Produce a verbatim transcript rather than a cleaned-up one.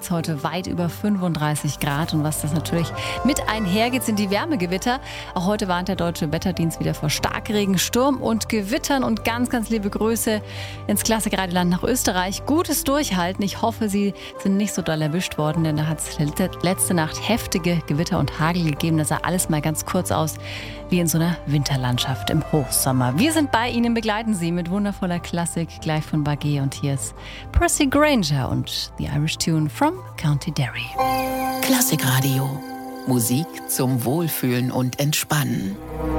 es heute weit über fünfunddreißig Grad. Und was das natürlich mit einhergeht, sind die Wärmegewitter. Auch heute warnt der Deutsche Wetterdienst wieder vor Starkregen, Sturm und Gewittern. Und ganz, ganz liebe Grüße ins Klassikradioland nach Österreich. Gutes Durchhalten. Ich hoffe, Sie sind nicht so doll erwischt worden, denn da hat es letzte Nacht heftige Gewitter und Hagel gegeben. Das sah alles mal ganz kurz aus wie in so einer Winterlandschaft im Hochsommer. Wir sind bei Ihnen, begleiten Sie mit wundervoller Klassik, gleich von Bagé. Und hier ist Percy Granger und The Irish Tune from County Derry. Klassikradio. Musik zum Wohlfühlen und Entspannen.